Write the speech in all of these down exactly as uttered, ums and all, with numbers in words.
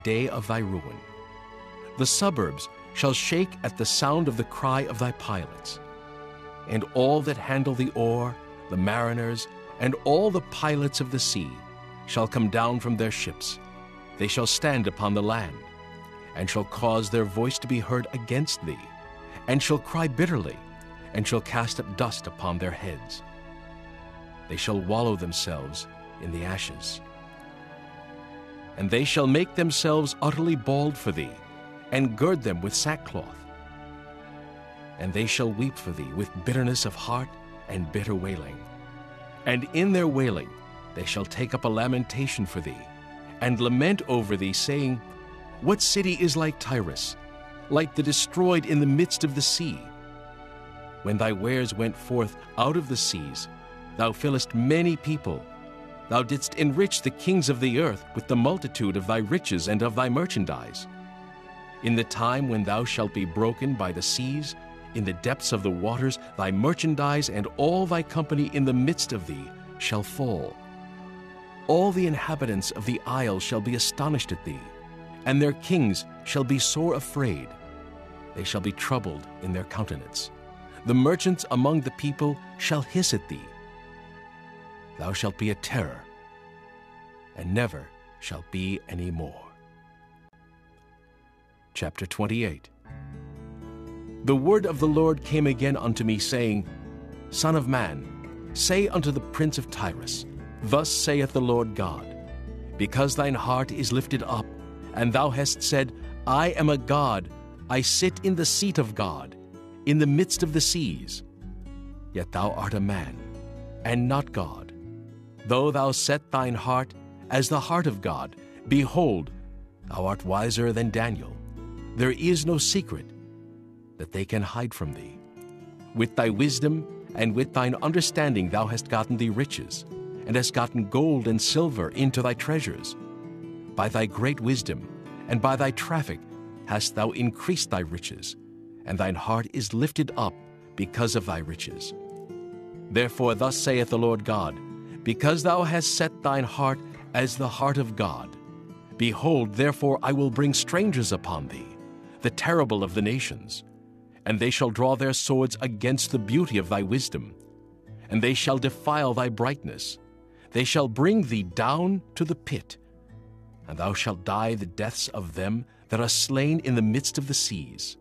day of thy ruin. The suburbs shall shake at the sound of the cry of thy pilots. And all that handle the oar, the mariners, and all the pilots of the sea shall come down from their ships. They shall stand upon the land, and shall cause their voice to be heard against thee, and shall cry bitterly, and shall cast up dust upon their heads. They shall wallow themselves in the ashes. And they shall make themselves utterly bald for thee, and gird them with sackcloth. And they shall weep for thee with bitterness of heart and bitter wailing. And in their wailing they shall take up a lamentation for thee, and lament over thee, saying, What city is like Tyrus, like the destroyed in the midst of the sea? When thy wares went forth out of the seas, thou fillest many people. Thou didst enrich the kings of the earth with the multitude of thy riches and of thy merchandise. In the time when thou shalt be broken by the seas, in the depths of the waters, thy merchandise and all thy company in the midst of thee shall fall. All the inhabitants of the isle shall be astonished at thee, and their kings shall be sore afraid. They shall be troubled in their countenance. The merchants among the people shall hiss at thee. Thou shalt be a terror, and never shalt be any more. Chapter twenty-eight. The word of the Lord came again unto me, saying, Son of man, say unto the prince of Tyrus, Thus saith the Lord God, Because thine heart is lifted up, and thou hast said, I am a god, I sit in the seat of God, in the midst of the seas. Yet thou art a man, and not God. Though thou set thine heart as the heart of God, behold, thou art wiser than Daniel. There is no secret that they can hide from thee. With thy wisdom and with thine understanding thou hast gotten thee riches, and hast gotten gold and silver into thy treasures. By thy great wisdom and by thy traffic hast thou increased thy riches, and thine heart is lifted up because of thy riches. Therefore thus saith the Lord God, Because thou hast set thine heart as the heart of God, behold, therefore I will bring strangers upon thee, the terrible of the nations, and they shall draw their swords against the beauty of thy wisdom, and they shall defile thy brightness. They shall bring thee down to the pit, and thou shalt die the deaths of them that are slain in the midst of the seas.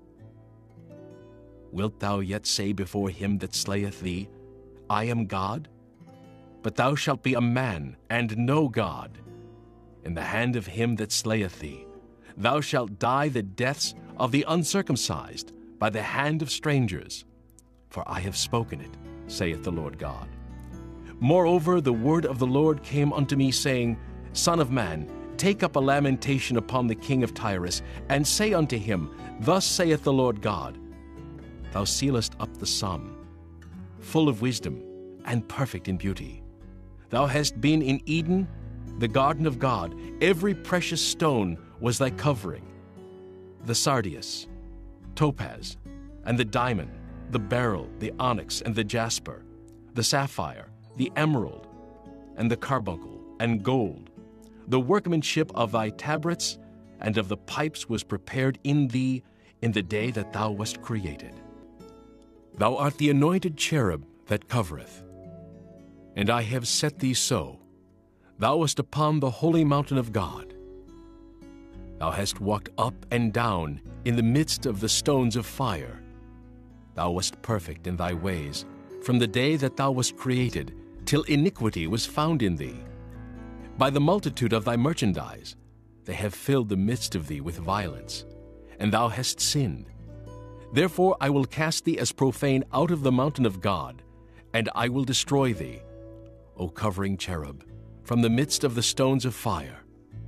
Wilt thou yet say before him that slayeth thee, I am God? But thou shalt be a man, and no God. In the hand of him that slayeth thee, thou shalt die the deaths of the uncircumcised by the hand of strangers. For I have spoken it, saith the Lord God. Moreover, the word of the Lord came unto me, saying, Son of man, take up a lamentation upon the king of Tyrus, and say unto him, Thus saith the Lord God, Thou sealest up the sum, full of wisdom and perfect in beauty. Thou hast been in Eden, the garden of God. Every precious stone was thy covering, the sardius, topaz, and the diamond, the beryl, the onyx, and the jasper, the sapphire, the emerald, and the carbuncle, and gold. The workmanship of thy tabrets and of the pipes was prepared in thee in the day that thou wast created. Thou art the anointed cherub that covereth, and I have set thee so. Thou wast upon the holy mountain of God. Thou hast walked up and down in the midst of the stones of fire. Thou wast perfect in thy ways, from the day that thou wast created, till iniquity was found in thee. By the multitude of thy merchandise they have filled the midst of thee with violence, and thou hast sinned. Therefore I will cast thee as profane out of the mountain of God, and I will destroy thee, O covering cherub, from the midst of the stones of fire.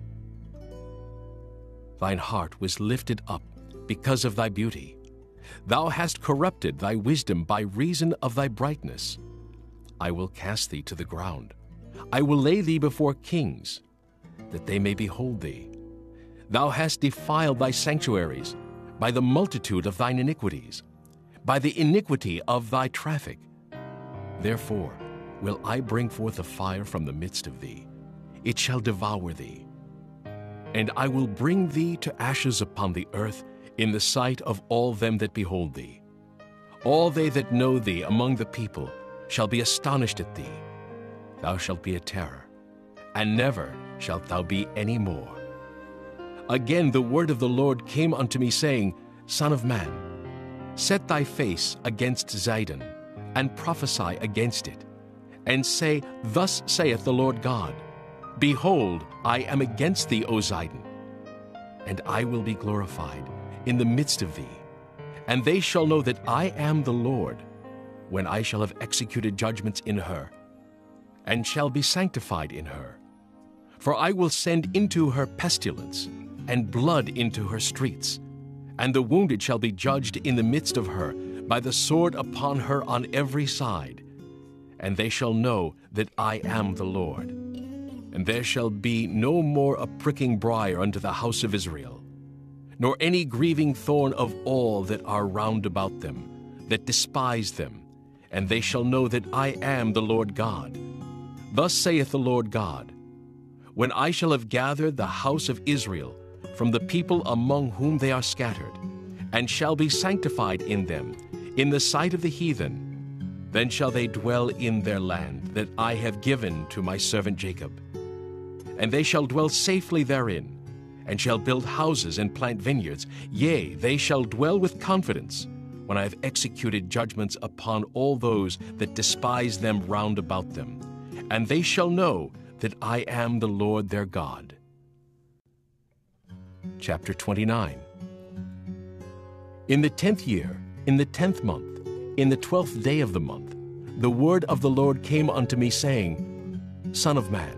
Thine heart was lifted up because of thy beauty. Thou hast corrupted thy wisdom by reason of thy brightness. I will cast thee to the ground. I will lay thee before kings, that they may behold thee. Thou hast defiled thy sanctuaries by the multitude of thine iniquities, by the iniquity of thy traffic. Therefore will I bring forth a fire from the midst of thee. It shall devour thee. And I will bring thee to ashes upon the earth in the sight of all them that behold thee. All they that know thee among the people shall be astonished at thee. Thou shalt be a terror, and never shalt thou be any more. Again the word of the Lord came unto me, saying, Son of man, set thy face against Zidon, and prophesy against it, and say, Thus saith the Lord God, Behold, I am against thee, O Zidon, and I will be glorified in the midst of thee. And they shall know that I am the Lord, when I shall have executed judgments in her, and shall be sanctified in her. For I will send into her pestilence, and blood into her streets, and the wounded shall be judged in the midst of her, by the sword upon her on every side. And they shall know that I am the Lord. And there shall be no more a pricking briar unto the house of Israel, nor any grieving thorn of all that are round about them, that despise them, and they shall know that I am the Lord God. Thus saith the Lord God, When I shall have gathered the house of Israel from the people among whom they are scattered, and shall be sanctified in them, in the sight of the heathen, then shall they dwell in their land that I have given to my servant Jacob. And they shall dwell safely therein, and shall build houses and plant vineyards. Yea, they shall dwell with confidence, when I have executed judgments upon all those that despise them round about them. And they shall know that I am the Lord their God. Chapter twenty-nine. In the tenth year, in the tenth month, in the twelfth day of the month, the word of the Lord came unto me, saying, Son of man,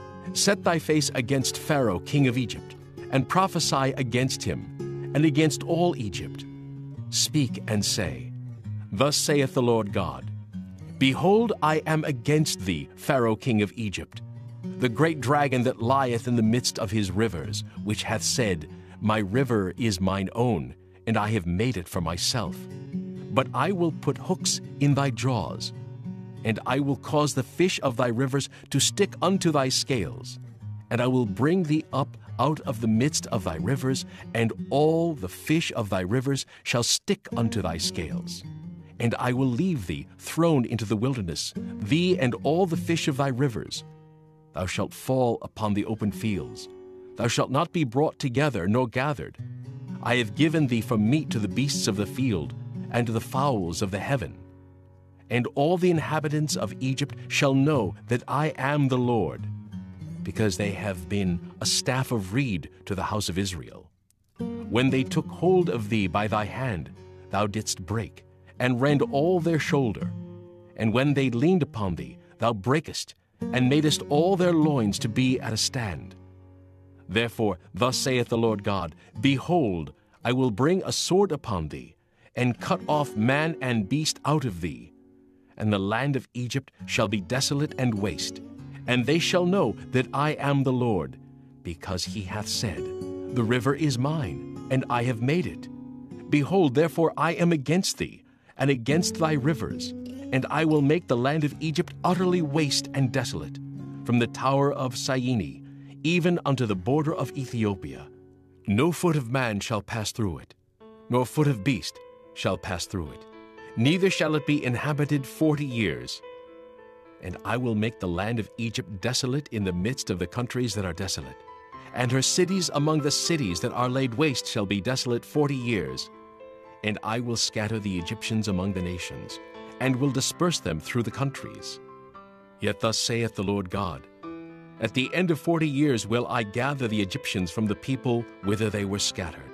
set thy face against Pharaoh king of Egypt, and prophesy against him, and against all Egypt. Speak and say, Thus saith the Lord God, Behold, I am against thee, Pharaoh king of Egypt, the great dragon that lieth in the midst of his rivers, which hath said, My river is mine own, and I have made it for myself. But I will put hooks in thy jaws, and I will cause the fish of thy rivers to stick unto thy scales, and I will bring thee up out of the midst of thy rivers, and all the fish of thy rivers shall stick unto thy scales. And I will leave thee thrown into the wilderness, thee and all the fish of thy rivers. Thou shalt fall upon the open fields. Thou shalt not be brought together nor gathered. I have given thee for meat to the beasts of the field, and to the fowls of the heaven. And all the inhabitants of Egypt shall know that I am the Lord, because they have been a staff of reed to the house of Israel. When they took hold of thee by thy hand, thou didst break, and rend all their shoulder. And when they leaned upon thee, thou breakest, and madest all their loins to be at a stand. Therefore, thus saith the Lord God, Behold, I will bring a sword upon thee, and cut off man and beast out of thee. And the land of Egypt shall be desolate and waste, and they shall know that I am the Lord, because he hath said, The river is mine, and I have made it. Behold, therefore I am against thee, and against thy rivers, and I will make the land of Egypt utterly waste and desolate, from the tower of Syene, even unto the border of Ethiopia. No foot of man shall pass through it, nor foot of beast shall pass through it, neither shall it be inhabited forty years. And I will make the land of Egypt desolate in the midst of the countries that are desolate, and her cities among the cities that are laid waste shall be desolate forty years. And I will scatter the Egyptians among the nations, and will disperse them through the countries. Yet thus saith the Lord God, At the end of forty years will I gather the Egyptians from the people whither they were scattered.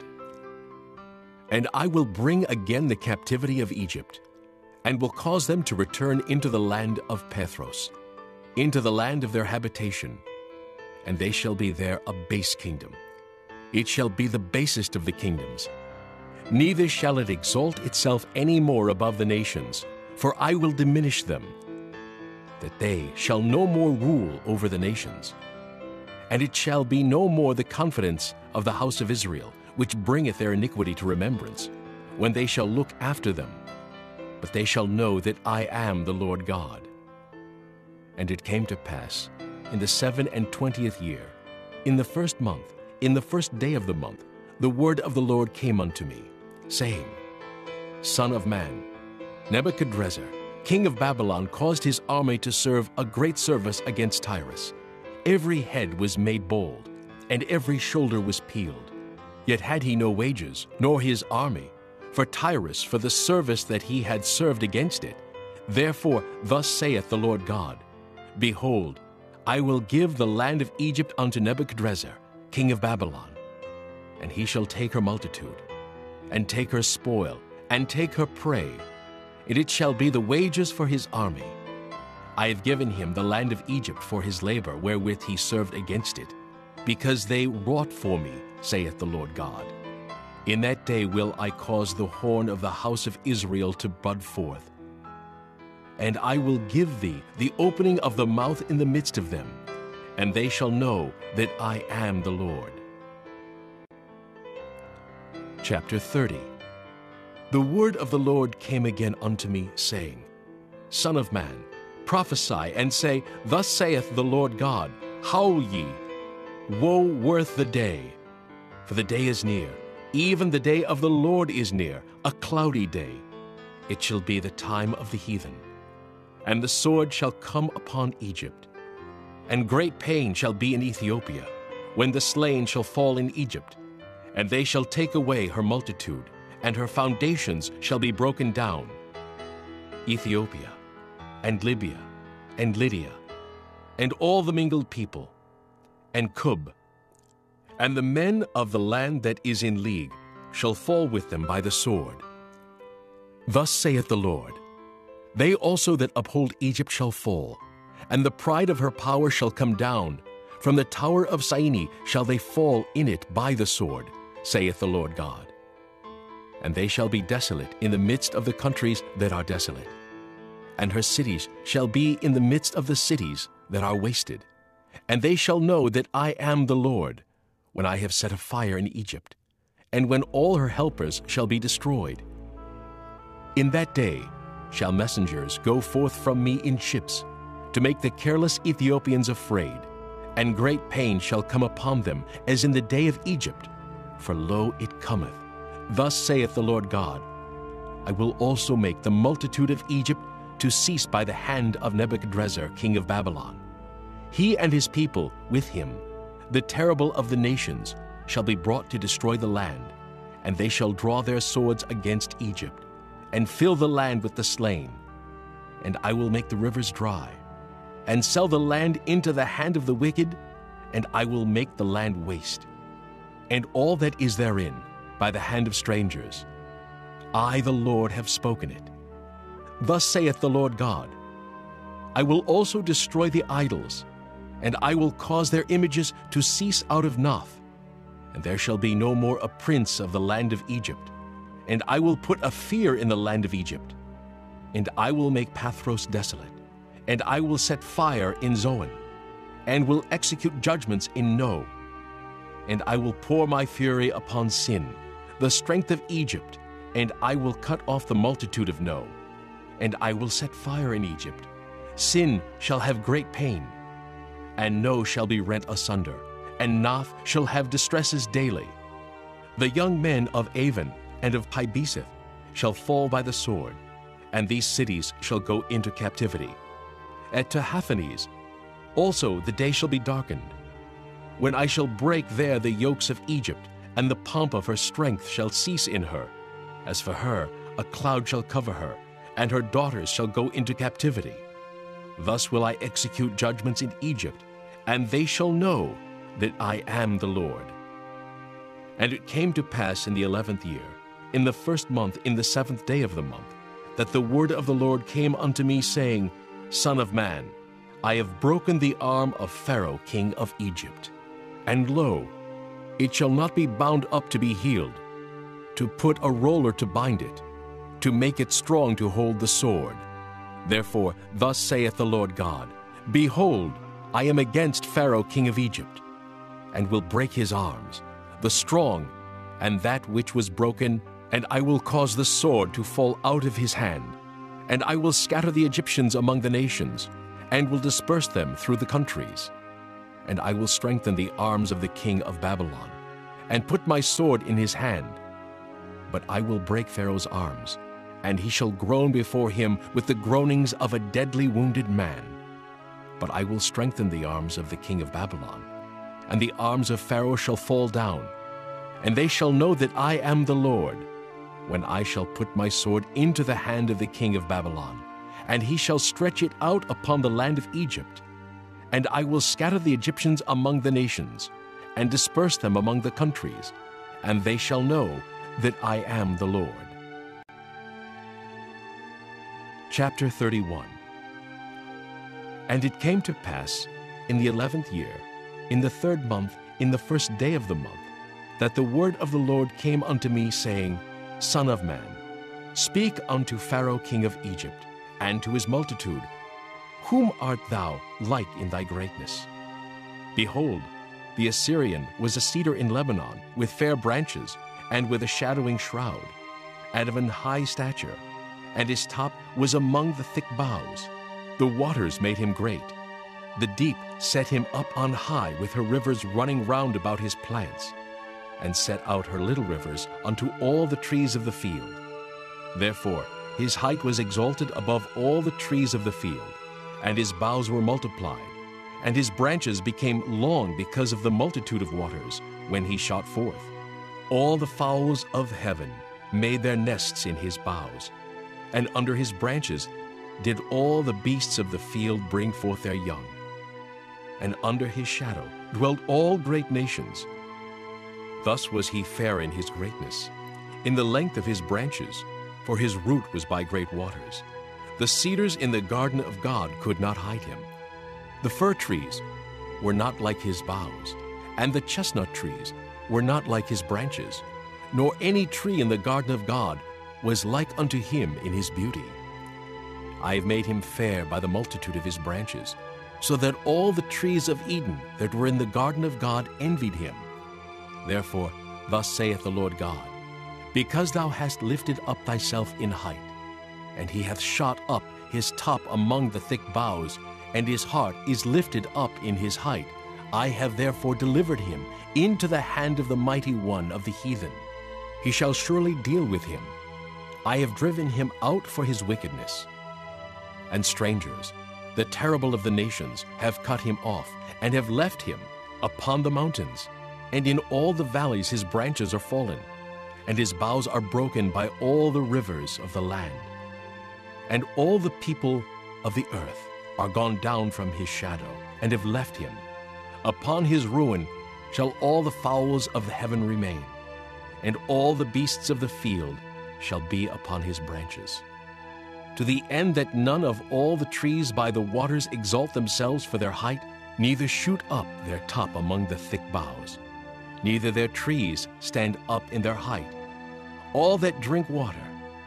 And I will bring again the captivity of Egypt, and will cause them to return into the land of Pathros, into the land of their habitation, and they shall be there a base kingdom. It shall be the basest of the kingdoms. Neither shall it exalt itself any more above the nations, for I will diminish them, that they shall no more rule over the nations. And it shall be no more the confidence of the house of Israel, which bringeth their iniquity to remembrance, when they shall look after them. But they shall know that I am the Lord God. And it came to pass, in the seven and twentieth year, in the first month, in the first day of the month, the word of the Lord came unto me, saying, Son of man, Nebuchadrezzar, king of Babylon, caused his army to serve a great service against Tyrus. Every head was made bald, and every shoulder was peeled. Yet had he no wages, nor his army, for Tyrus, for the service that he had served against it. Therefore thus saith the Lord God, Behold, I will give the land of Egypt unto Nebuchadrezzar, king of Babylon. And he shall take her multitude, and take her spoil, and take her prey, and it shall be the wages for his army. I have given him the land of Egypt for his labor wherewith he served against it, because they wrought for me, saith the Lord God. In that day will I cause the horn of the house of Israel to bud forth, and I will give thee the opening of the mouth in the midst of them, and they shall know that I am the Lord. Chapter thirty. The word of the Lord came again unto me, saying, Son of man, prophesy, and say, Thus saith the Lord God, Howl ye, woe worth the day, for the day is near, even the day of the Lord is near, a cloudy day. It shall be the time of the heathen. And the sword shall come upon Egypt, and great pain shall be in Ethiopia, when the slain shall fall in Egypt, and they shall take away her multitude, and her foundations shall be broken down. Ethiopia, and Libya, and Lydia, and all the mingled people, and Cub, and the men of the land that is in league, shall fall with them by the sword. Thus saith the Lord, They also that uphold Egypt shall fall, and the pride of her power shall come down. From the tower of Syene shall they fall in it by the sword, saith the Lord God. And they shall be desolate in the midst of the countries that are desolate, and her cities shall be in the midst of the cities that are wasted. And they shall know that I am the Lord, when I have set a fire in Egypt, and when all her helpers shall be destroyed. In that day shall messengers go forth from me in ships, to make the careless Ethiopians afraid, and great pain shall come upon them, as in the day of Egypt. For lo, it cometh. Thus saith the Lord God, I will also make the multitude of Egypt to cease by the hand of Nebuchadrezzar, king of Babylon. He and his people with him, the terrible of the nations, shall be brought to destroy the land, and they shall draw their swords against Egypt, and fill the land with the slain. And I will make the rivers dry, and sell the land into the hand of the wicked, and I will make the land waste, and all that is therein, by the hand of strangers. I, the Lord, have spoken it. Thus saith the Lord God, I will also destroy the idols, and I will cause their images to cease out of Noth, and there shall be no more a prince of the land of Egypt. And I will put a fear in the land of Egypt, and I will make Pathros desolate, and I will set fire in Zoan, and will execute judgments in No. And I will pour my fury upon Sin, the strength of Egypt, and I will cut off the multitude of No. And I will set fire in Egypt. Sin shall have great pain, and No shall be rent asunder, and Noth shall have distresses daily. The young men of Avon and of Pibeseth shall fall by the sword, and these cities shall go into captivity. At Tahaphanes also the day shall be darkened, when I shall break there the yokes of Egypt, and the pomp of her strength shall cease in her. As for her, a cloud shall cover her, and her daughters shall go into captivity. Thus will I execute judgments in Egypt, and they shall know that I am the Lord. And it came to pass in the eleventh year, in the first month, in the seventh day of the month, that the word of the Lord came unto me, saying, Son of man, I have broken the arm of Pharaoh king of Egypt. And lo, it shall not be bound up to be healed, to put a roller to bind it, to make it strong to hold the sword. Therefore thus saith the Lord God, Behold, I am against Pharaoh king of Egypt, and will break his arms, the strong, and that which was broken, and I will cause the sword to fall out of his hand, and I will scatter the Egyptians among the nations, and will disperse them through the countries. and I will strengthen the arms of the king of Babylon, and put my sword in his hand. But I will break Pharaoh's arms, and he shall groan before him with the groanings of a deadly wounded man. But I will strengthen the arms of the king of Babylon, and the arms of Pharaoh shall fall down, and they shall know that I am the Lord, when I shall put my sword into the hand of the king of Babylon, and he shall stretch it out upon the land of Egypt. And I will scatter the Egyptians among the nations, and disperse them among the countries, and they shall know that I am the Lord. Chapter thirty-one. And it came to pass in the eleventh year, in the third month, in the first day of the month, that the word of the Lord came unto me, saying, Son of man, speak unto Pharaoh king of Egypt, and to his multitude, Whom art thou like in thy greatness? Behold, the Assyrian was a cedar in Lebanon, with fair branches, and with a shadowing shroud, and of an high stature, and his top was among the thick boughs. The waters made him great. The deep set him up on high, with her rivers running round about his plants, and set out her little rivers unto all the trees of the field. Therefore his height was exalted above all the trees of the field, and his boughs were multiplied, and his branches became long because of the multitude of waters when he shot forth. All the fowls of heaven made their nests in his boughs, and under his branches did all the beasts of the field bring forth their young. And under his shadow dwelt all great nations. Thus was he fair in his greatness, in the length of his branches, for his root was by great waters. The cedars in the garden of God could not hide him. The fir trees were not like his boughs, and the chestnut trees were not like his branches, nor any tree in the garden of God was like unto him in his beauty. I have made him fair by the multitude of his branches, so that all the trees of Eden that were in the garden of God envied him. Therefore, thus saith the Lord God, Because thou hast lifted up thyself in height, and he hath shot up his top among the thick boughs, and his heart is lifted up in his height, I have therefore delivered him into the hand of the mighty one of the heathen. He shall surely deal with him. I have driven him out for his wickedness. And strangers, the terrible of the nations, have cut him off, and have left him upon the mountains. And in all the valleys his branches are fallen, and his boughs are broken by all the rivers of the land. And all the people of the earth are gone down from his shadow, and have left him. Upon his ruin shall all the fowls of the heaven remain, and all the beasts of the field shall be upon his branches. To the end that none of all the trees by the waters exalt themselves for their height, neither shoot up their top among the thick boughs, neither their trees stand up in their height, all that drink water.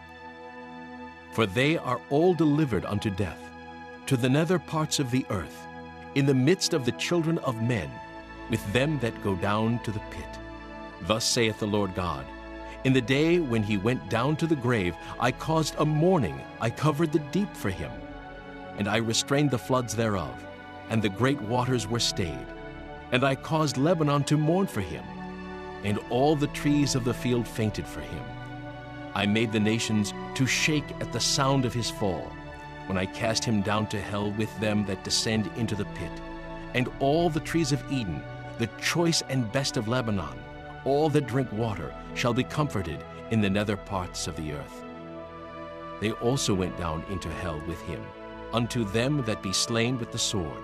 For they are all delivered unto death, to the nether parts of the earth, in the midst of the children of men, with them that go down to the pit. Thus saith the Lord God, In the day when he went down to the grave, I caused a mourning, I covered the deep for him, and I restrained the floods thereof, and the great waters were stayed. And I caused Lebanon to mourn for him, and all the trees of the field fainted for him. I made the nations to shake at the sound of his fall, when I cast him down to hell with them that descend into the pit. And all the trees of Eden, the choice and best of Lebanon, all that drink water, shall be comforted in the nether parts of the earth. They also went down into hell with him, unto them that be slain with the sword.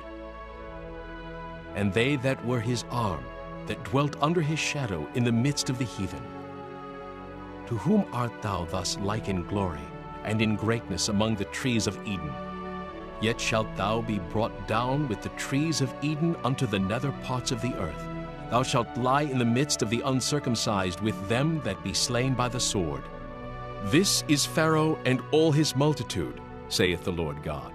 And they that were his arm, that dwelt under his shadow in the midst of the heathen. To whom art thou thus like in glory, and in greatness among the trees of Eden? Yet shalt thou be brought down with the trees of Eden unto the nether parts of the earth. Thou shalt lie in the midst of the uncircumcised with them that be slain by the sword. This is Pharaoh and all his multitude, saith the Lord God.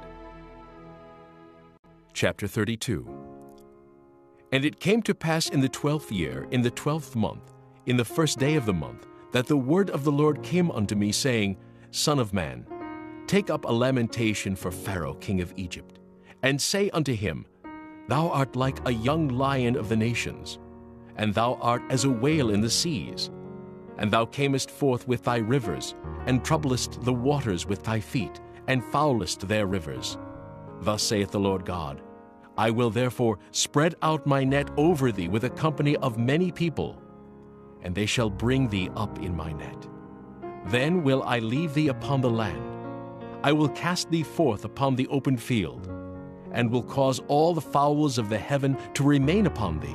Chapter thirty-two. And it came to pass in the twelfth year, in the twelfth month, in the first day of the month, that the word of the Lord came unto me, saying, Son of man, take up a lamentation for Pharaoh king of Egypt, and say unto him, Thou art like a young lion of the nations, and thou art as a whale in the seas. And thou camest forth with thy rivers, and troublest the waters with thy feet, and foulest their rivers. Thus saith the Lord God, I will therefore spread out my net over thee with a company of many people, and they shall bring thee up in my net. Then will I leave thee upon the land. I will cast thee forth upon the open field, and will cause all the fowls of the heaven to remain upon thee.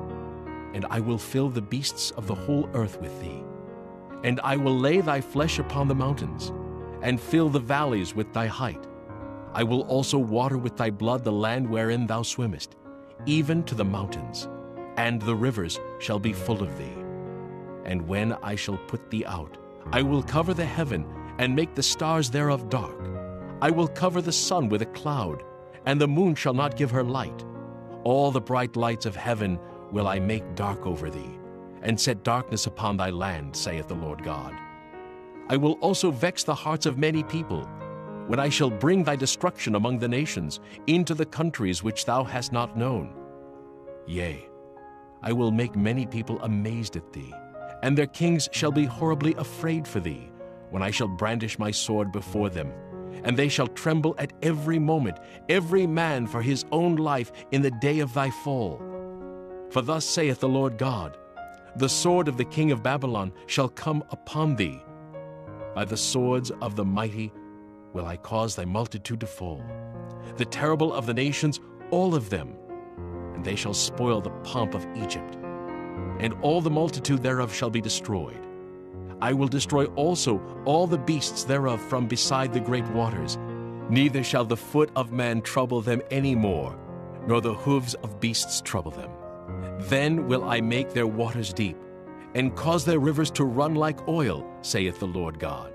And I will fill the beasts of the whole earth with thee. And I will lay thy flesh upon the mountains, and fill the valleys with thy height. I will also water with thy blood the land wherein thou swimmest, even to the mountains, and the rivers shall be full of thee. And when I shall put thee out, I will cover the heaven, and make the stars thereof dark. I will cover the sun with a cloud, and the moon shall not give her light. All the bright lights of heaven will I make dark over thee, and set darkness upon thy land, saith the Lord God. I will also vex the hearts of many people, when I shall bring thy destruction among the nations, into the countries which thou hast not known. Yea, I will make many people amazed at thee, and their kings shall be horribly afraid for thee, when I shall brandish my sword before them, and they shall tremble at every moment, every man for his own life in the day of thy fall. For thus saith the Lord God, the sword of the king of Babylon shall come upon thee. By the swords of the mighty will I cause thy multitude to fall, the terrible of the nations, all of them, and they shall spoil the pomp of Egypt, and all the multitude thereof shall be destroyed. I will destroy also all the beasts thereof from beside the great waters, neither shall the foot of man trouble them any more, nor the hoofs of beasts trouble them. Then will I make their waters deep, and cause their rivers to run like oil, saith the Lord God.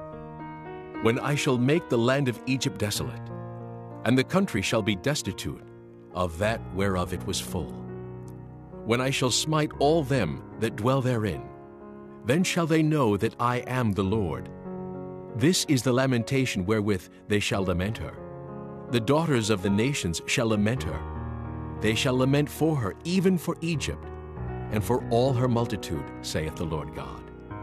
When I shall make the land of Egypt desolate, and the country shall be destitute of that whereof it was full. When I shall smite all them that dwell therein, then shall they know that I am the Lord. This is the lamentation wherewith they shall lament her. The daughters of the nations shall lament her. They shall lament for her, even for Egypt, and for all her multitude, saith the Lord God.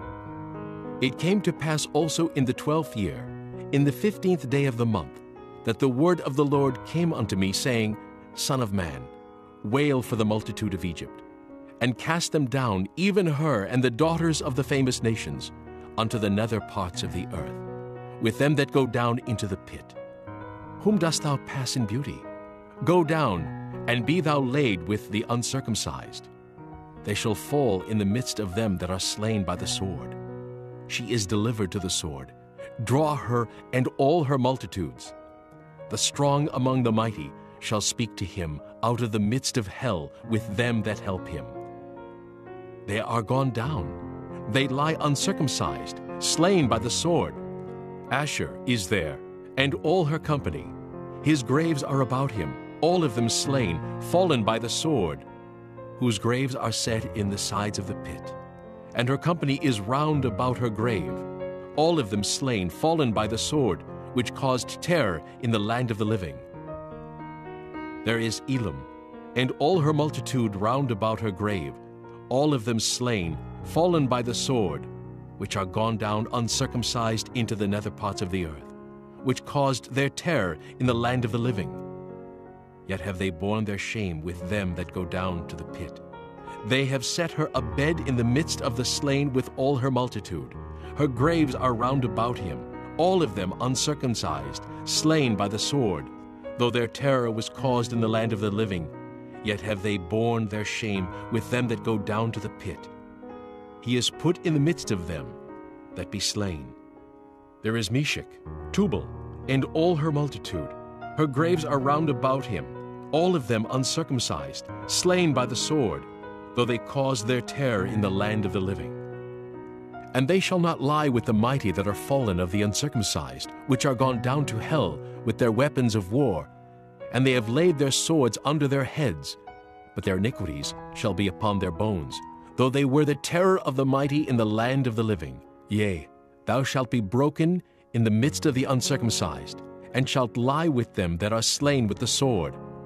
It came to pass also in the twelfth year, in the fifteenth day of the month, that the word of the Lord came unto me, saying, Son of man, wail for the multitude of Egypt, and cast them down, even her and the daughters of the famous nations, unto the nether parts of the earth, with them that go down into the pit. Whom dost thou pass in beauty? Go down, and be thou laid with the uncircumcised. They shall fall in the midst of them that are slain by the sword. She is delivered to the sword. Draw her and all her multitudes. The strong among the mighty shall speak to him out of the midst of hell with them that help him. They are gone down. They lie uncircumcised, slain by the sword. Asher is there, and all her company. His graves are about him, all of them slain, fallen by the sword, whose graves are set in the sides of the pit. And her company is round about her grave, all of them slain, fallen by the sword, which caused terror in the land of the living. There is Elam, and all her multitude round about her grave, all of them slain, fallen by the sword, which are gone down uncircumcised into the nether parts of the earth, which caused their terror in the land of the living. Yet have they borne their shame with them that go down to the pit. They have set her a bed in the midst of the slain with all her multitude. Her graves are round about him, all of them uncircumcised, slain by the sword. Though their terror was caused in the land of the living, yet have they borne their shame with them that go down to the pit. He is put in the midst of them that be slain. There is Meshech, Tubal, and all her multitude. Her graves are round about him, all of them uncircumcised, slain by the sword, though they caused their terror in the land of the living. And they shall not lie with the mighty that are fallen of the uncircumcised, which are gone down to hell with their weapons of war, and they have laid their swords under their heads, but their iniquities shall be upon their bones, though they were the terror of the mighty in the land of the living. Yea, thou shalt be broken in the midst of the uncircumcised, and shalt lie with them that are slain with the sword.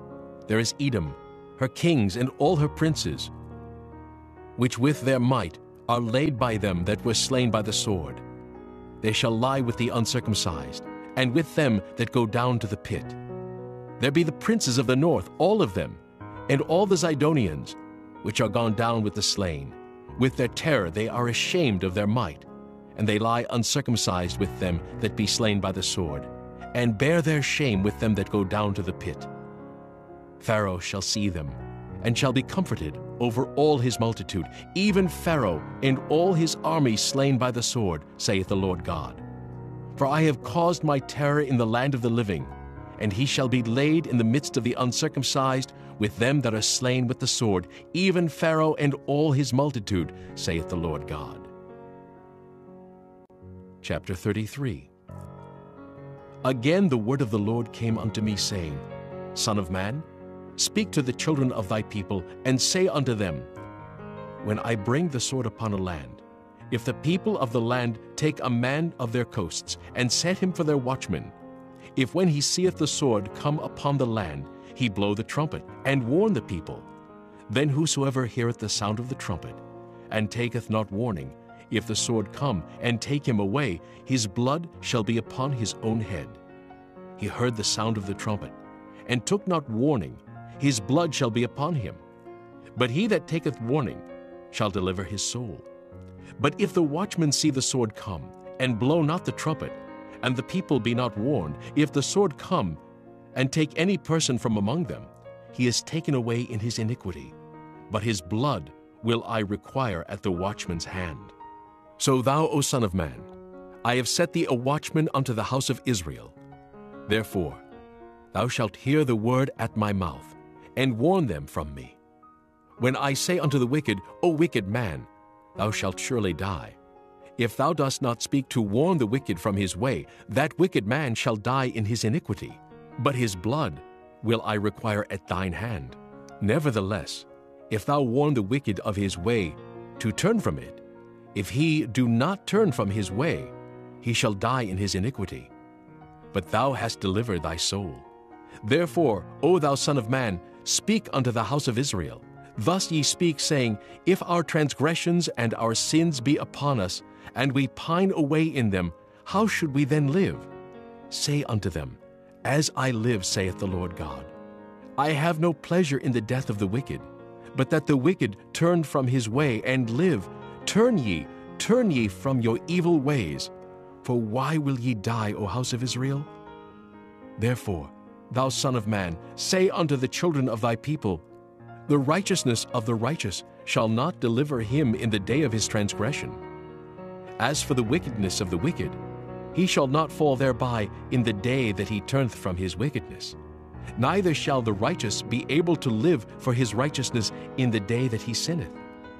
there is Edom, her kings and all her princes, which with their might are laid by them that were slain by the sword. They shall lie with the uncircumcised, and with them that go down to the pit. There be the princes of the north, all of them, and all the Zidonians, which are gone down with the slain. With their terror they are ashamed of their might, and they lie uncircumcised with them that be slain by the sword, and bear their shame with them that go down to the pit. Pharaoh shall see them, and shall be comforted over all his multitude, even Pharaoh and all his army slain by the sword, saith the Lord God. For I have caused my terror in the land of the living, and he shall be laid in the midst of the uncircumcised with them that are slain with the sword, even Pharaoh and all his multitude, saith the Lord God. Chapter thirty-three. Again the word of the Lord came unto me, saying, Son of man, speak to the children of thy people, and say unto them, When I bring the sword upon a land, if the people of the land take a man of their coasts, and set him for their watchman, if when he seeth the sword come upon the land, he blow the trumpet, and warn the people, then whosoever heareth the sound of the trumpet, and taketh not warning, if the sword come and take him away, his blood shall be upon his own head. He heard the sound of the trumpet, and took not warning, his blood shall be upon him. But he that taketh warning shall deliver his soul. But if the watchman see the sword come, and blow not the trumpet, and the people be not warned, if the sword come, and take any person from among them, he is taken away in his iniquity, but his blood will I require at the watchman's hand. So thou, O son of man, I have set thee a watchman unto the house of Israel. Therefore thou shalt hear the word at my mouth, and warn them from me. When I say unto the wicked, O wicked man, thou shalt surely die, if thou dost not speak to warn the wicked from his way, that wicked man shall die in his iniquity, but his blood will I require at thine hand. Nevertheless, if thou warn the wicked of his way to turn from it, if he do not turn from his way, he shall die in his iniquity. But thou hast delivered thy soul. Therefore, O thou son of man, speak unto the house of Israel. Thus ye speak, saying, If our transgressions and our sins be upon us, and we pine away in them, how should we then live? Say unto them, As I live, saith the Lord God, I have no pleasure in the death of the wicked, but that the wicked turn from his way and live. Turn ye, turn ye from your evil ways. For why will ye die, O house of Israel? Therefore, thou son of man, say unto the children of thy people, The righteousness of the righteous shall not deliver him in the day of his transgression. As for the wickedness of the wicked, he shall not fall thereby in the day that he turneth from his wickedness. Neither shall the righteous be able to live for his righteousness in the day that he sinneth.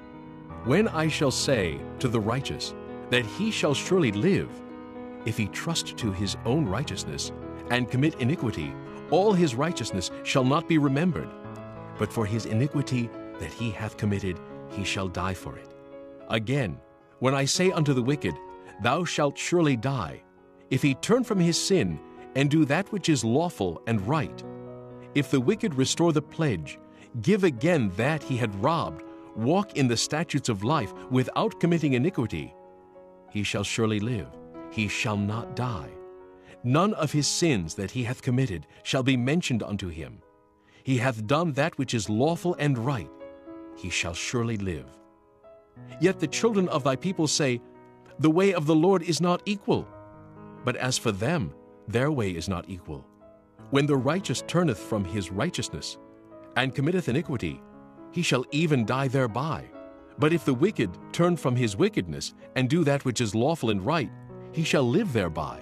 When I shall say to the righteous that he shall surely live, if he trust to his own righteousness and commit iniquity, all his righteousness shall not be remembered, but for his iniquity that he hath committed, he shall die for it. Again, when I say unto the wicked, Thou shalt surely die, if he turn from his sin and do that which is lawful and right, if the wicked restore the pledge, give again that he had robbed, walk in the statutes of life without committing iniquity, he shall surely live, he shall not die. None of his sins that he hath committed shall be mentioned unto him. He hath done that which is lawful and right, he shall surely live. Yet the children of thy people say, The way of the Lord is not equal. But as for them, their way is not equal. When the righteous turneth from his righteousness, and committeth iniquity, he shall even die thereby. But if the wicked turn from his wickedness, and do that which is lawful and right, he shall live thereby.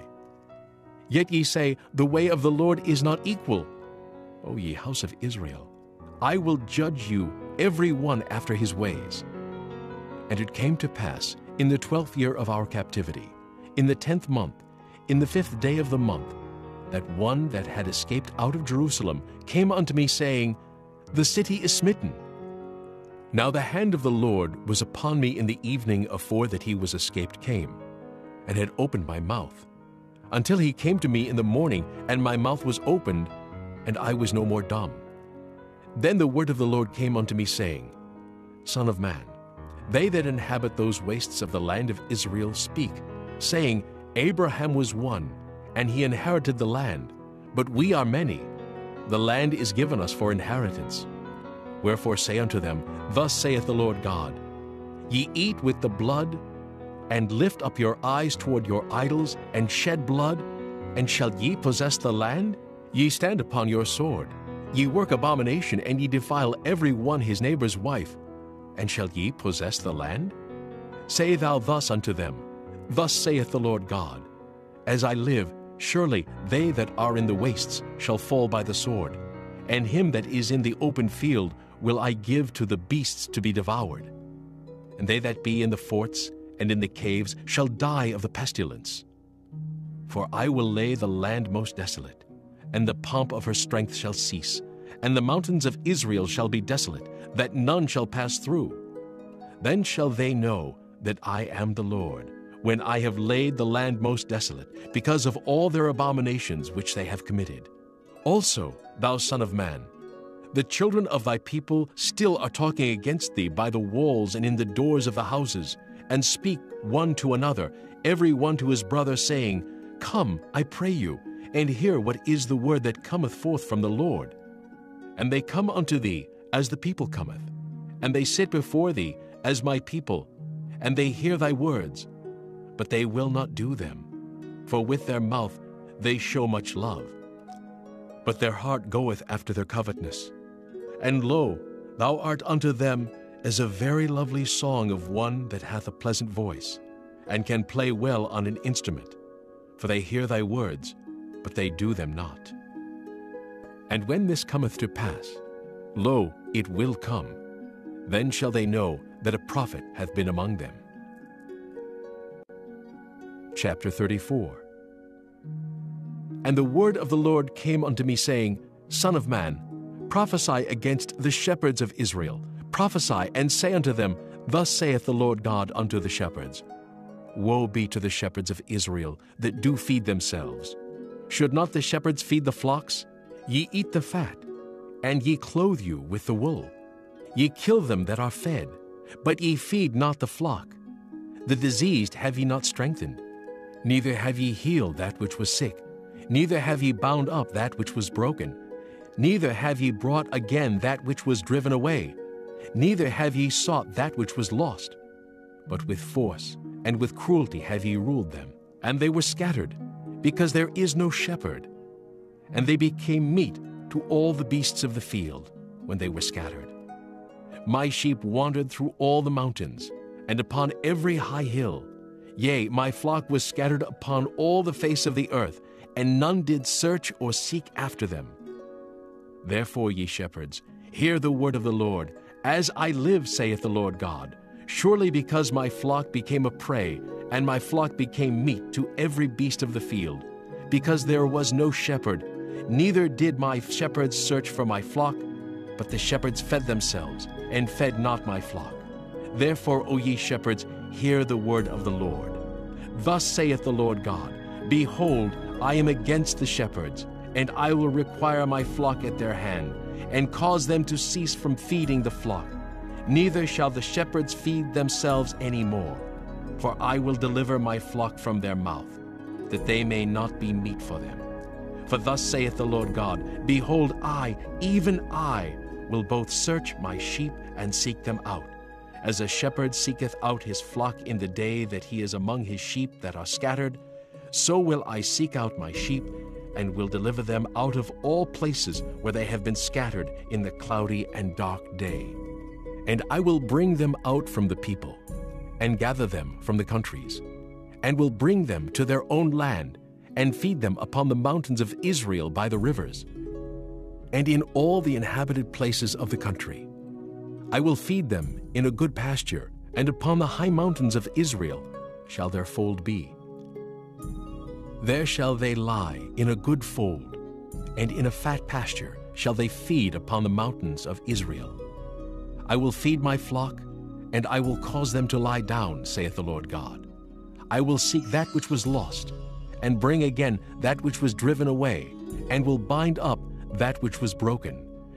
Yet ye say, The way of the Lord is not equal. O ye house of Israel, I will judge you every one after his ways. And it came to pass, in the twelfth year of our captivity, in the tenth month, in the fifth day of the month, that one that had escaped out of Jerusalem came unto me, saying, The city is smitten. Now the hand of the Lord was upon me in the evening afore that he was escaped came, and had opened my mouth, until he came to me in the morning, and my mouth was opened, and I was no more dumb. Then the word of the Lord came unto me, saying, Son of man, they that inhabit those wastes of the land of Israel speak, saying, Abraham was one, and he inherited the land, but we are many. The land is given us for inheritance. Wherefore say unto them, Thus saith the Lord God, Ye eat with the blood, and lift up your eyes toward your idols, and shed blood, and shall ye possess the land? Ye stand upon your sword. Ye work abomination, and ye defile every one his neighbor's wife. And shall ye possess the land? Say thou thus unto them, Thus saith the Lord God, As I live, surely they that are in the wastes shall fall by the sword, and him that is in the open field will I give to the beasts to be devoured. And they that be in the forts and in the caves shall die of the pestilence. For I will lay the land most desolate, and the pomp of her strength shall cease, and the mountains of Israel shall be desolate, that none shall pass through. Then shall they know that I am the Lord, when I have laid the land most desolate, because of all their abominations which they have committed. Also, thou son of man, the children of thy people still are talking against thee by the walls and in the doors of the houses, and speak one to another, every one to his brother, saying, Come, I pray you, and hear what is the word that cometh forth from the Lord. And they come unto thee as the people cometh, and they sit before thee as my people, and they hear thy words, but they will not do them, for with their mouth they show much love. But their heart goeth after their covetousness. And lo, thou art unto them as a very lovely song of one that hath a pleasant voice, and can play well on an instrument. For they hear thy words, but they do them not. And when this cometh to pass, lo, it will come, then shall they know that a prophet hath been among them. Chapter thirty-four. And the word of the Lord came unto me, saying, Son of man, prophesy against the shepherds of Israel. Prophesy, and say unto them, Thus saith the Lord God unto the shepherds, Woe be to the shepherds of Israel that do feed themselves. Should not the shepherds feed the flocks? Ye eat the fat, and ye clothe you with the wool. Ye kill them that are fed, but ye feed not the flock. The diseased have ye not strengthened, neither have ye healed that which was sick, neither have ye bound up that which was broken, neither have ye brought again that which was driven away, neither have ye sought that which was lost. But with force and with cruelty have ye ruled them, and they were scattered, because there is no shepherd. And they became meat to all the beasts of the field when they were scattered. My sheep wandered through all the mountains, and upon every high hill. Yea, my flock was scattered upon all the face of the earth, and none did search or seek after them. Therefore, ye shepherds, hear the word of the Lord. As I live, saith the Lord God, surely because my flock became a prey, and my flock became meat to every beast of the field, because there was no shepherd, neither did my shepherds search for my flock, but the shepherds fed themselves, and fed not my flock. Therefore, O ye shepherds, hear the word of the Lord. Thus saith the Lord God, Behold, I am against the shepherds, and I will require my flock at their hand, and cause them to cease from feeding the flock. Neither shall the shepherds feed themselves any more, for I will deliver my flock from their mouth, that they may not be meat for them. For thus saith the Lord God, Behold, I, even I, will both search my sheep and seek them out, as a shepherd seeketh out his flock in the day that he is among his sheep that are scattered, so will I seek out my sheep, and will deliver them out of all places where they have been scattered in the cloudy and dark day. And I will bring them out from the people, and gather them from the countries, and will bring them to their own land, and feed them upon the mountains of Israel by the rivers, and in all the inhabited places of the country. I will feed them in a good pasture, and upon the high mountains of Israel shall their fold be. There shall they lie in a good fold, and in a fat pasture shall they feed upon the mountains of Israel. I will feed my flock, and I will cause them to lie down, saith the Lord God. I will seek that which was lost, and bring again that which was driven away, and will bind up that which was broken,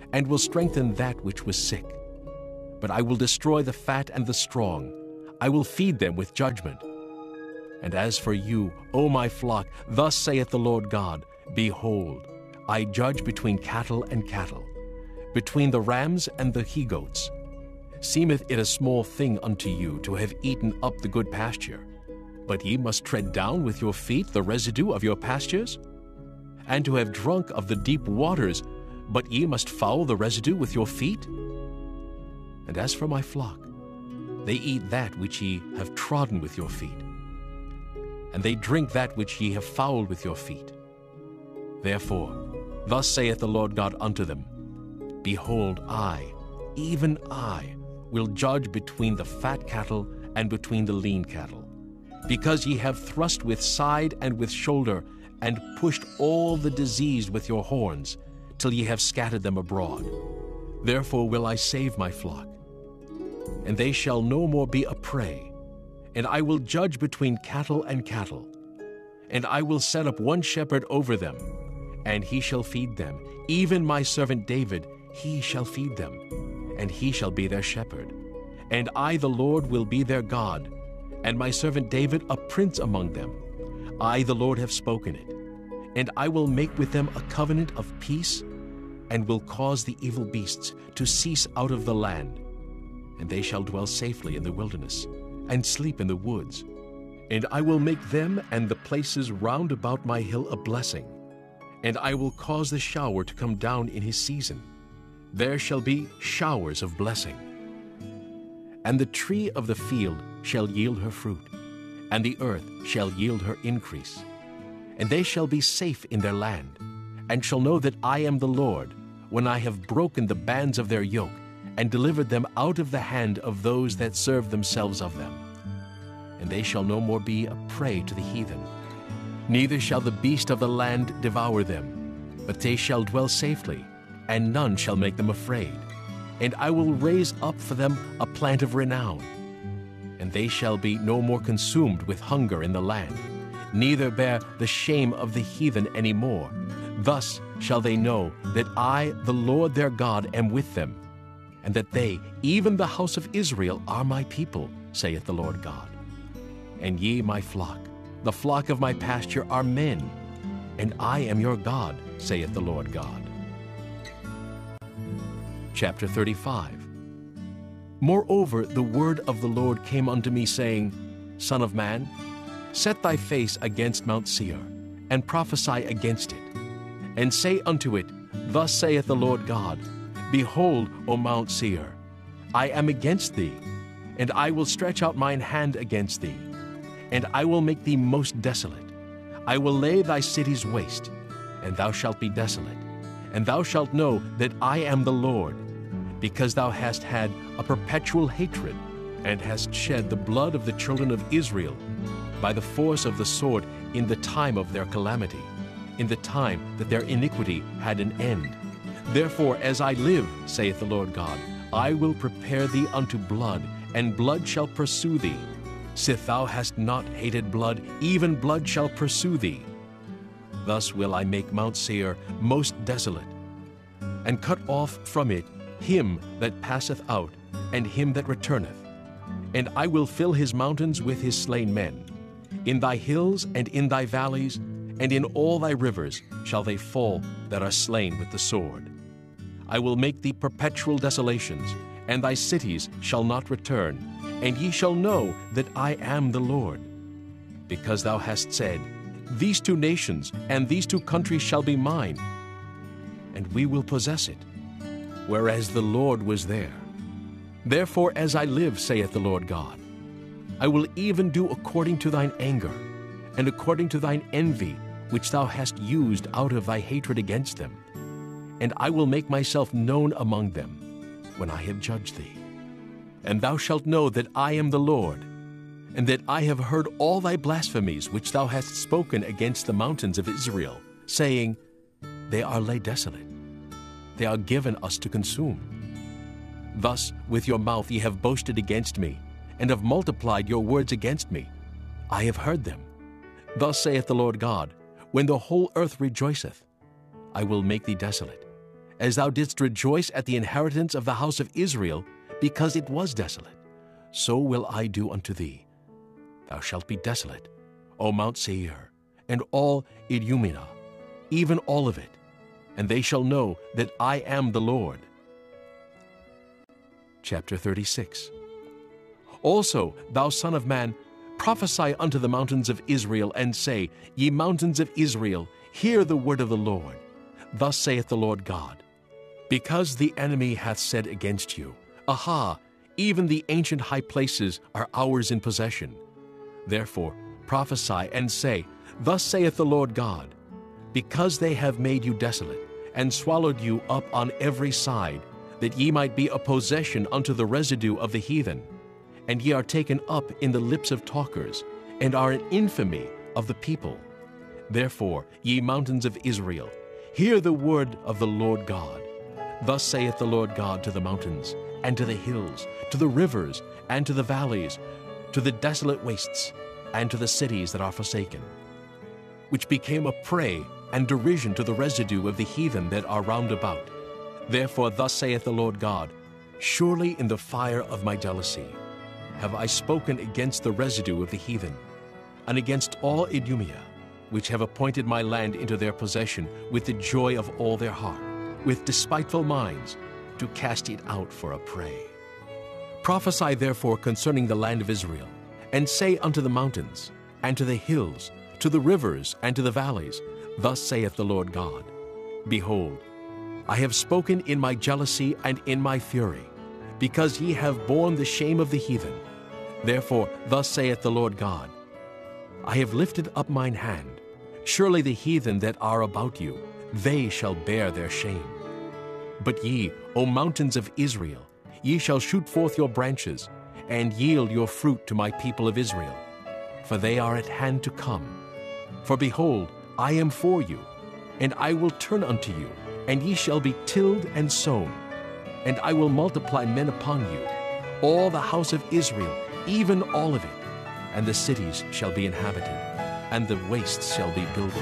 and will strengthen that which was sick. But I will destroy the fat and the strong. I will feed them with judgment. And as for you, O my flock, thus saith the Lord God, Behold, I judge between cattle and cattle, between the rams and the he-goats. Seemeth it a small thing unto you to have eaten up the good pasture? But ye must tread down with your feet the residue of your pastures? And to have drunk of the deep waters, but ye must foul the residue with your feet? And as for my flock, they eat that which ye have trodden with your feet, and they drink that which ye have fouled with your feet. Therefore, thus saith the Lord God unto them, Behold, I, even I, will judge between the fat cattle and between the lean cattle, because ye have thrust with side and with shoulder, and pushed all the diseased with your horns, till ye have scattered them abroad. Therefore will I save my flock, and they shall no more be a prey. And I will judge between cattle and cattle, and I will set up one shepherd over them, and he shall feed them. Even my servant David, he shall feed them, and he shall be their shepherd. And I, the Lord, will be their God, and my servant David a prince among them. I, the Lord, have spoken it. And I will make with them a covenant of peace, and will cause the evil beasts to cease out of the land. And they shall dwell safely in the wilderness, and sleep in the woods. And I will make them and the places round about my hill a blessing. And I will cause the shower to come down in his season. There shall be showers of blessing. And the tree of the field shall yield her fruit, and the earth shall yield her increase. And they shall be safe in their land, and shall know that I am the Lord, when I have broken the bands of their yoke, and delivered them out of the hand of those that serve themselves of them. And they shall no more be a prey to the heathen, neither shall the beast of the land devour them, but they shall dwell safely, and none shall make them afraid. And I will raise up for them a plant of renown, and they shall be no more consumed with hunger in the land, neither bear the shame of the heathen any more. Thus shall they know that I, the Lord their God, am with them, and that they, even the house of Israel, are my people, saith the Lord God. And ye, my flock, the flock of my pasture, are men, and I am your God, saith the Lord God. Chapter thirty-five. Moreover, the word of the Lord came unto me, saying, Son of man, set thy face against Mount Seir, and prophesy against it, and say unto it, Thus saith the Lord God, Behold, O Mount Seir, I am against thee, and I will stretch out mine hand against thee, and I will make thee most desolate. I will lay thy cities waste, and thou shalt be desolate, and thou shalt know that I am the Lord, because thou hast had a perpetual hatred, and hast shed the blood of the children of Israel by the force of the sword in the time of their calamity, in the time that their iniquity had an end. Therefore, as I live, saith the Lord God, I will prepare thee unto blood, and blood shall pursue thee. Sith thou hast not hated blood, even blood shall pursue thee. Thus will I make Mount Seir most desolate, and cut off from it him that passeth out, and him that returneth. And I will fill his mountains with his slain men. In thy hills and in thy valleys, and in all thy rivers shall they fall that are slain with the sword. I will make thee perpetual desolations, and thy cities shall not return, and ye shall know that I am the Lord. Because thou hast said, These two nations and these two countries shall be mine, and we will possess it, whereas the Lord was there. Therefore, as I live, saith the Lord God, I will even do according to thine anger, and according to thine envy, which thou hast used out of thy hatred against them. And I will make myself known among them, when I have judged thee. And thou shalt know that I am the Lord, and that I have heard all thy blasphemies which thou hast spoken against the mountains of Israel, saying, They are laid desolate, they are given us to consume. Thus with your mouth ye have boasted against me, and have multiplied your words against me. I have heard them. Thus saith the Lord God, When the whole earth rejoiceth, I will make thee desolate, As thou didst rejoice at the inheritance of the house of Israel, because it was desolate, so will I do unto thee. Thou shalt be desolate, O Mount Seir, and all Idumea, even all of it, and they shall know that I am the Lord. Chapter thirty-six. Also, thou son of man, prophesy unto the mountains of Israel, and say, Ye mountains of Israel, hear the word of the Lord. Thus saith the Lord God, Because the enemy hath said against you, Aha, even the ancient high places are ours in possession. Therefore prophesy and say, Thus saith the Lord God, Because they have made you desolate, and swallowed you up on every side, that ye might be a possession unto the residue of the heathen, and ye are taken up in the lips of talkers, and are an infamy of the people. Therefore, ye mountains of Israel, hear the word of the Lord God. Thus saith the Lord God to the mountains, and to the hills, to the rivers, and to the valleys, to the desolate wastes, and to the cities that are forsaken, which became a prey and derision to the residue of the heathen that are round about. Therefore thus saith the Lord God, Surely in the fire of my jealousy have I spoken against the residue of the heathen, and against all Idumea, which have appointed my land into their possession with the joy of all their heart, with despiteful minds, to cast it out for a prey. Prophesy therefore concerning the land of Israel, and say unto the mountains, and to the hills, to the rivers, and to the valleys, Thus saith the Lord God, Behold, I have spoken in my jealousy and in my fury, because ye have borne the shame of the heathen. Therefore thus saith the Lord God, I have lifted up mine hand. Surely the heathen that are about you, they shall bear their shame. But ye, O mountains of Israel, ye shall shoot forth your branches, and yield your fruit to my people of Israel, for they are at hand to come. For behold, I am for you, and I will turn unto you, and ye shall be tilled and sown, and I will multiply men upon you, all the house of Israel, even all of it, and the cities shall be inhabited, and the wastes shall be builded.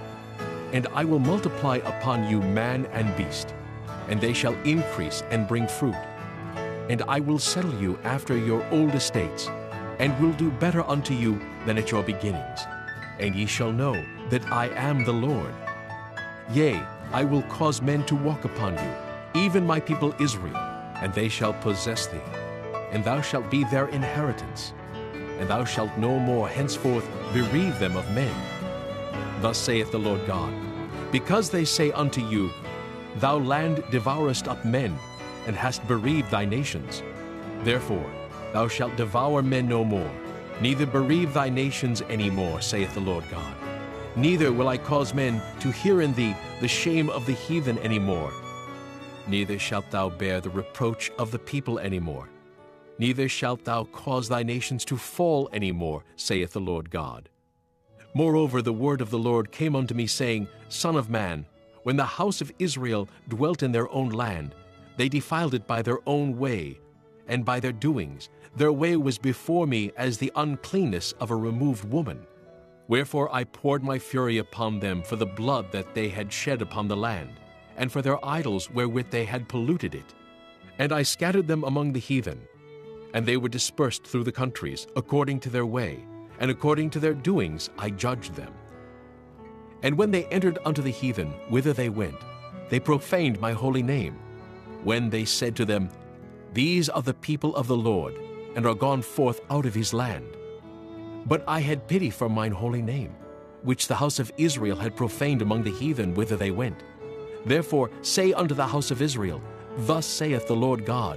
And I will multiply upon you man and beast, and they shall increase and bring fruit. And I will settle you after your old estates, and will do better unto you than at your beginnings. And ye shall know that I am the Lord. Yea, I will cause men to walk upon you, even my people Israel, and they shall possess thee, and thou shalt be their inheritance. And thou shalt no more henceforth bereave them of men. Thus saith the Lord God, Because they say unto you, Thou land devourest up men, and hast bereaved thy nations. Therefore thou shalt devour men no more, neither bereave thy nations any more, saith the Lord God. Neither will I cause men to hear in thee the shame of the heathen any more. Neither shalt thou bear the reproach of the people any more. Neither shalt thou cause thy nations to fall any more, saith the Lord God. Moreover, the word of the Lord came unto me, saying, Son of man, when the house of Israel dwelt in their own land, they defiled it by their own way, and by their doings. Their way was before me as the uncleanness of a removed woman. Wherefore I poured my fury upon them for the blood that they had shed upon the land, and for their idols wherewith they had polluted it. And I scattered them among the heathen, and they were dispersed through the countries, according to their way, and according to their doings I judged them. And when they entered unto the heathen, whither they went, they profaned my holy name, when they said to them, These are the people of the Lord, and are gone forth out of his land. But I had pity for mine holy name, which the house of Israel had profaned among the heathen whither they went. Therefore say unto the house of Israel, Thus saith the Lord God,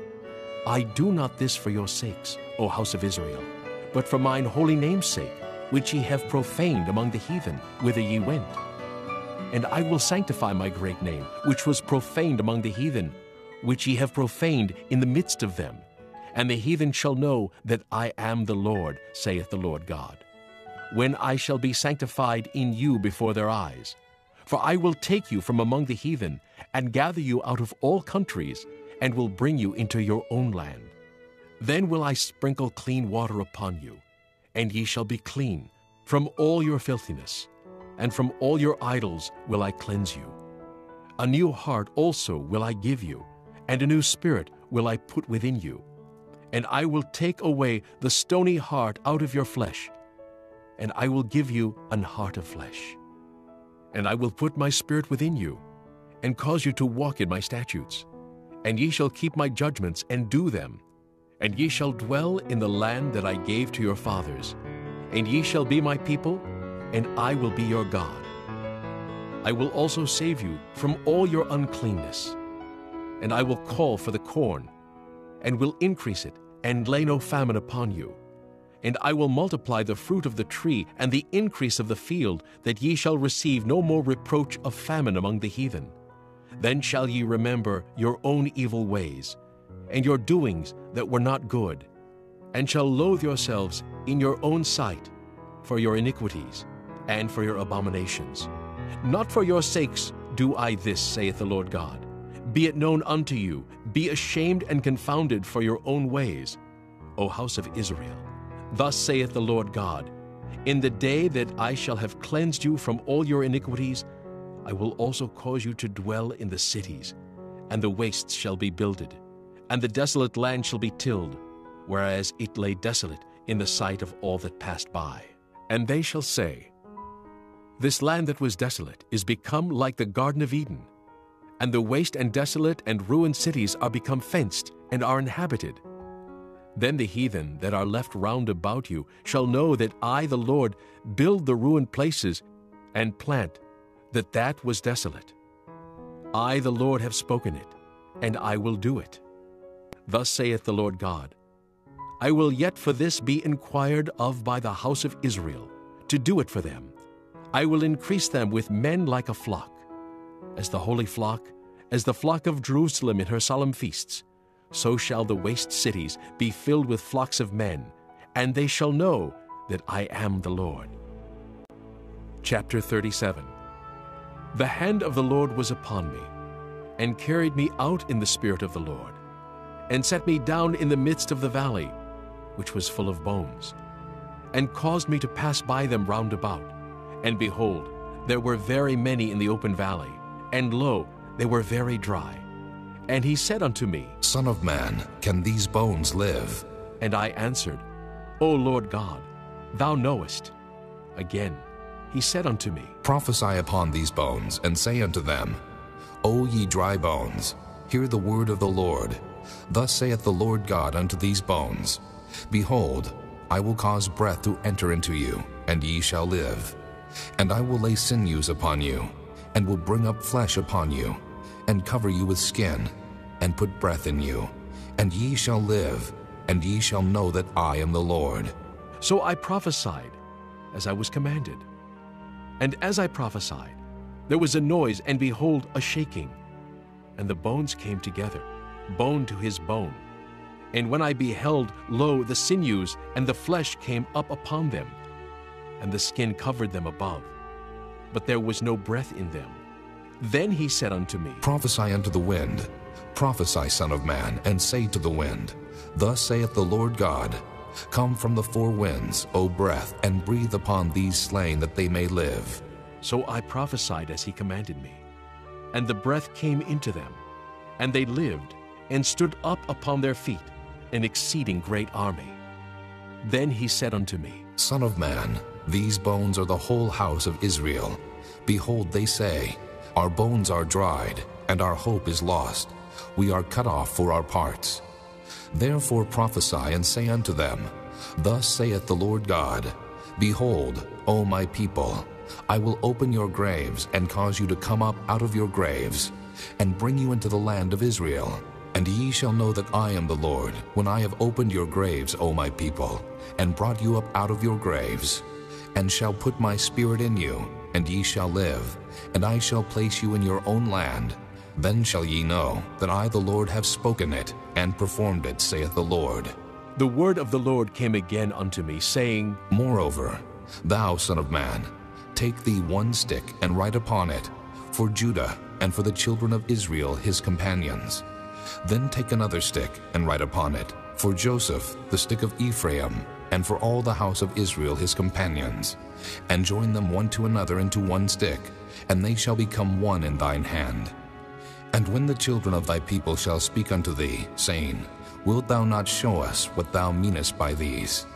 I do not this for your sakes, O house of Israel, but for mine holy name's sake, which ye have profaned among the heathen, whither ye went. And I will sanctify my great name, which was profaned among the heathen, which ye have profaned in the midst of them. And the heathen shall know that I am the Lord, saith the Lord God, when I shall be sanctified in you before their eyes. For I will take you from among the heathen, and gather you out of all countries, and will bring you into your own land. Then will I sprinkle clean water upon you, and ye shall be clean from all your filthiness, and from all your idols will I cleanse you. A new heart also will I give you, and a new spirit will I put within you. And I will take away the stony heart out of your flesh, and I will give you an heart of flesh. And I will put my spirit within you, and cause you to walk in my statutes. And ye shall keep my judgments and do them. And ye shall dwell in the land that I gave to your fathers. And ye shall be my people, and I will be your God. I will also save you from all your uncleanness. And I will call for the corn, and will increase it, and lay no famine upon you. And I will multiply the fruit of the tree and the increase of the field, that ye shall receive no more reproach of famine among the heathen. Then shall ye remember your own evil ways, and your doings that were not good, and shall loathe yourselves in your own sight for your iniquities and for your abominations. Not for your sakes do I this, saith the Lord God. Be it known unto you, be ashamed and confounded for your own ways, O house of Israel. Thus saith the Lord God, in the day that I shall have cleansed you from all your iniquities, I will also cause you to dwell in the cities, and the wastes shall be builded, and the desolate land shall be tilled, whereas it lay desolate in the sight of all that passed by. And they shall say, this land that was desolate is become like the Garden of Eden, and the waste and desolate and ruined cities are become fenced and are inhabited. Then the heathen that are left round about you shall know that I, the Lord, build the ruined places and plant that that was desolate. I, the Lord, have spoken it, and I will do it. Thus saith the Lord God, I will yet for this be inquired of by the house of Israel, to do it for them. I will increase them with men like a flock, as the holy flock, as the flock of Jerusalem in her solemn feasts. So shall the waste cities be filled with flocks of men, and they shall know that I am the Lord. Chapter thirty-seven. The hand of the Lord was upon me, and carried me out in the spirit of the Lord, and set me down in the midst of the valley, which was full of bones, and caused me to pass by them round about. And behold, there were very many in the open valley, and lo, they were very dry. And he said unto me, Son of man, can these bones live? And I answered, O Lord God, thou knowest. Again he said unto me, Prophesy upon these bones, and say unto them, O ye dry bones, hear the word of the Lord. Thus saith the Lord God unto these bones, Behold, I will cause breath to enter into you, and ye shall live. And I will lay sinews upon you, and will bring up flesh upon you, and cover you with skin, and put breath in you, and ye shall live, and ye shall know that I am the Lord. So I prophesied, as I was commanded. And as I prophesied, there was a noise, and behold, a shaking. And the bones came together, bone to his bone. And when I beheld, lo, the sinews and the flesh came up upon them, and the skin covered them above, but there was no breath in them. Then he said unto me, Prophesy unto the wind, prophesy, son of man, and say to the wind, Thus saith the Lord God, Come from the four winds, O breath, and breathe upon these slain, that they may live. So I prophesied as he commanded me, and the breath came into them, and they lived, and stood up upon their feet, an exceeding great army. Then he said unto me, Son of man, these bones are the whole house of Israel. Behold, they say, Our bones are dried, and our hope is lost. We are cut off for our parts. Therefore prophesy, and say unto them, Thus saith the Lord God, Behold, O my people, I will open your graves, and cause you to come up out of your graves, and bring you into the land of Israel. And ye shall know that I am the Lord, when I have opened your graves, O my people, and brought you up out of your graves, and shall put my spirit in you, and ye shall live, and I shall place you in your own land. Then shall ye know that I the Lord have spoken it, and performed it, saith the Lord. The word of the Lord came again unto me, saying, Moreover, thou, son of man, take thee one stick, and write upon it, for Judah, and for the children of Israel his companions. Then take another stick, and write upon it, for Joseph, the stick of Ephraim, and for all the house of Israel his companions, and join them one to another into one stick, and they shall become one in thine hand. And when the children of thy people shall speak unto thee, saying, Wilt thou not show us what thou meanest by these?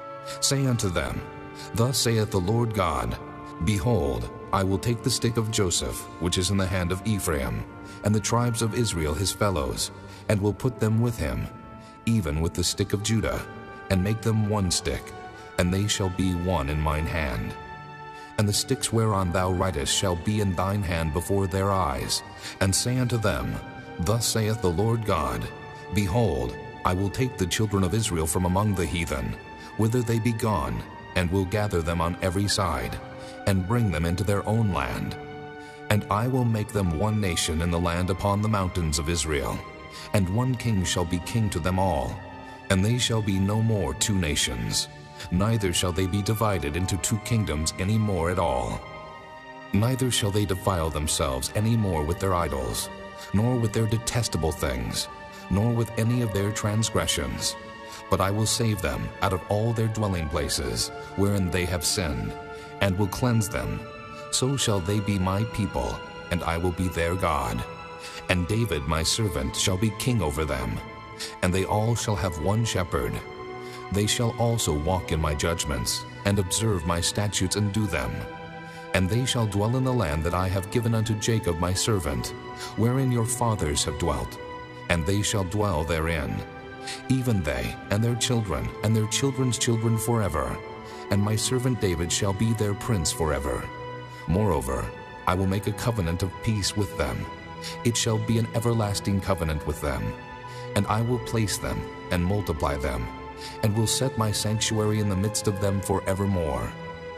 Say unto them, Thus saith the Lord God, Behold, I will take the stick of Joseph, which is in the hand of Ephraim, and the tribes of Israel his fellows, and will put them with him, even with the stick of Judah, and make them one stick, and they shall be one in mine hand. And the sticks whereon thou writest shall be in thine hand before their eyes, and say unto them, Thus saith the Lord God, Behold, I will take the children of Israel from among the heathen, whither they be gone, and will gather them on every side, and bring them into their own land. And I will make them one nation in the land upon the mountains of Israel, and one king shall be king to them all. And they shall be no more two nations, neither shall they be divided into two kingdoms any more at all. Neither shall they defile themselves any more with their idols, nor with their detestable things, nor with any of their transgressions. But I will save them out of all their dwelling places, wherein they have sinned, and will cleanse them. So shall they be my people, and I will be their God. And David my servant shall be king over them, and they all shall have one shepherd. They shall also walk in my judgments, and observe my statutes and do them. And they shall dwell in the land that I have given unto Jacob my servant, wherein your fathers have dwelt, and they shall dwell therein, even they and their children and their children's children forever. And my servant David shall be their prince forever. Moreover, I will make a covenant of peace with them. It shall be an everlasting covenant with them. And I will place them and multiply them, and will set my sanctuary in the midst of them forevermore.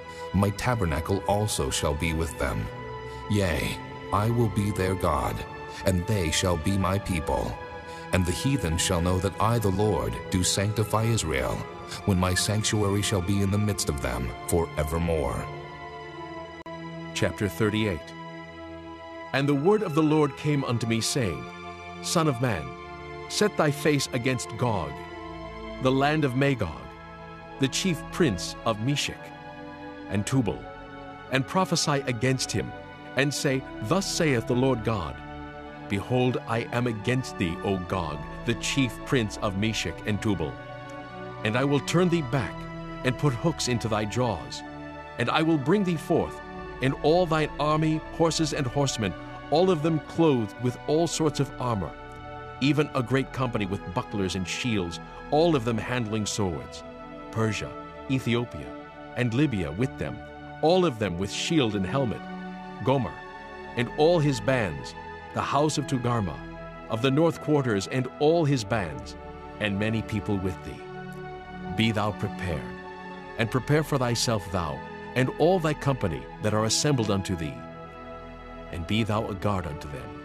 My tabernacle also shall be with them. Yea, I will be their God, and they shall be my people. And the heathen shall know that I, the Lord, do sanctify Israel, when my sanctuary shall be in the midst of them forevermore. Chapter thirty-eight. And the word of the Lord came unto me, saying, Son of man, set thy face against Gog, the land of Magog, the chief prince of Meshech and Tubal, and prophesy against him, and say, Thus saith the Lord God, Behold, I am against thee, O Gog, the chief prince of Meshech and Tubal. And I will turn thee back, and put hooks into thy jaws. And I will bring thee forth, and all thine army, horses and horsemen, all of them clothed with all sorts of armor, even a great company with bucklers and shields, all of them handling swords. Persia, Ethiopia, and Libya with them, all of them with shield and helmet. Gomer, and all his bands, the house of Togarmah, of the north quarters, and all his bands, and many people with thee. Be thou prepared, and prepare for thyself thou, and all thy company that are assembled unto thee, and be thou a guard unto them.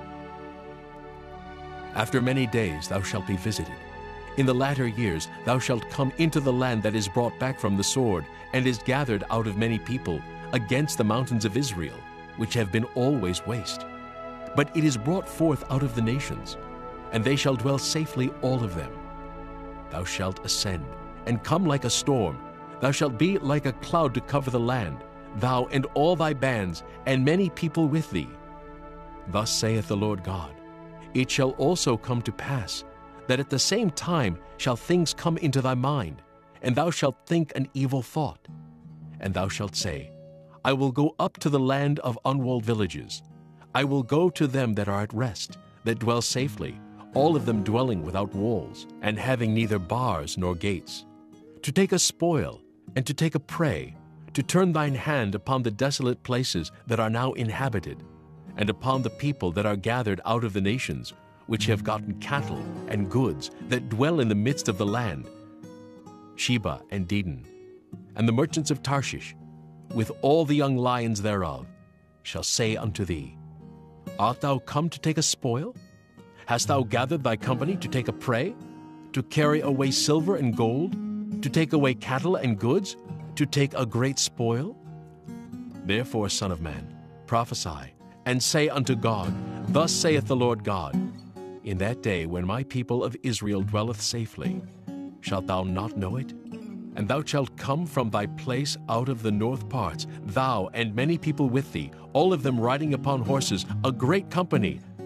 After many days thou shalt be visited. In the latter years thou shalt come into the land that is brought back from the sword, and is gathered out of many people, against the mountains of Israel, which have been always waste. But it is brought forth out of the nations, and they shall dwell safely all of them. Thou shalt ascend, and come like a storm. Thou shalt be like a cloud to cover the land, thou and all thy bands, and many people with thee. Thus saith the Lord God, It shall also come to pass, that at the same time shall things come into thy mind, and thou shalt think an evil thought. And thou shalt say, I will go up to the land of unwalled villages. I will go to them that are at rest, that dwell safely, all of them dwelling without walls, and having neither bars nor gates, to take a spoil, and to take a prey, to turn thine hand upon the desolate places that are now inhabited, and upon the people that are gathered out of the nations, which have gotten cattle and goods, that dwell in the midst of the land, Sheba and Dedan, and the merchants of Tarshish, with all the young lions thereof, shall say unto thee, Art thou come to take a spoil? Hast thou gathered thy company to take a prey, to carry away silver and gold, to take away cattle and goods, to take a great spoil? Therefore, son of man, prophesy, and say unto Gog, Thus saith the Lord God, In that day when my people of Israel dwelleth safely, shalt thou not know it? And thou shalt come from thy place out of the north parts, thou and many people with thee, all of them riding upon horses, a great company,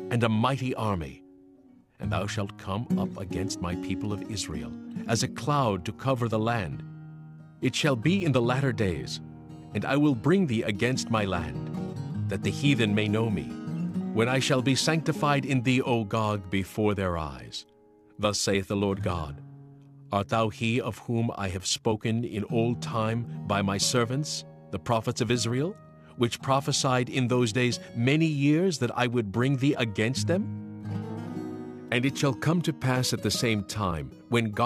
and a mighty army. And thou shalt come up against my people of Israel, as a cloud to cover the land. It shall be in the latter days, and I will bring thee against my land, that the heathen may know me, when I shall be sanctified in thee, O Gog, before their eyes. Thus saith the Lord God, Art thou he of whom I have spoken in old time by my servants, the prophets of Israel, which prophesied in those days many years that I would bring thee against them? And it shall come to pass at the same time, when God